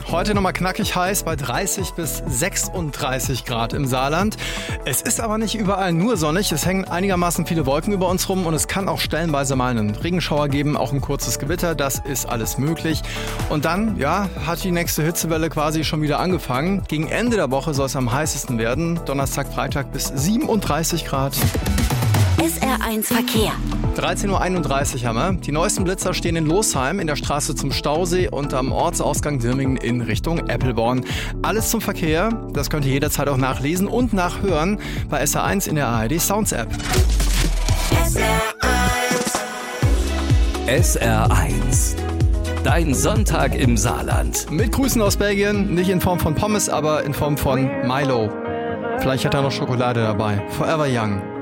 Heute nochmal knackig heiß bei 30 bis 36 Grad im Saarland. Es ist aber nicht überall nur sonnig. Es hängen einigermaßen viele Wolken über uns rum und es kann auch stellenweise mal einen Regenschauer geben, auch ein kurzes Gewitter. Das ist alles möglich. Und dann, hat die nächste Hitzewelle quasi schon wieder angefangen. Gegen Ende der Woche soll es am heißesten werden. Donnerstag, Freitag bis 37 Grad. SR1 Verkehr. 13.31 Uhr haben wir. Die neuesten Blitzer stehen in Losheim in der Straße zum Stausee und am Ortsausgang Dirmingen in Richtung Eppelborn. Alles zum Verkehr, das könnt ihr jederzeit auch nachlesen und nachhören bei SR1 in der ARD Sounds App. SR1. Dein Sonntag im Saarland. Mit Grüßen aus Belgien, nicht in Form von Pommes, aber in Form von Milo. Vielleicht hat er noch Schokolade dabei. Forever Young.